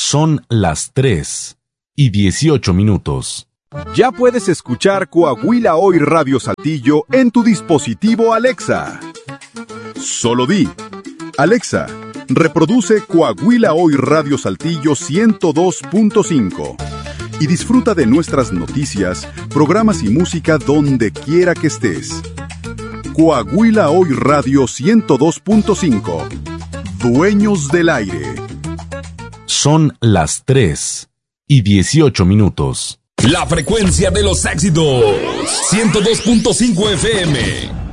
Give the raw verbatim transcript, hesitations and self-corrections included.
Son las tres y dieciocho minutos. Ya puedes escuchar Coahuila Hoy Radio Saltillo en tu dispositivo Alexa. Solo di: Alexa, reproduce Coahuila Hoy Radio Saltillo ciento dos punto cinco y disfruta de nuestras noticias, programas y música donde quiera que estés. Coahuila Hoy Radio ciento dos punto cinco. Dueños del aire. Son las tres y dieciocho minutos. La frecuencia de los éxitos. ciento dos punto cinco F M.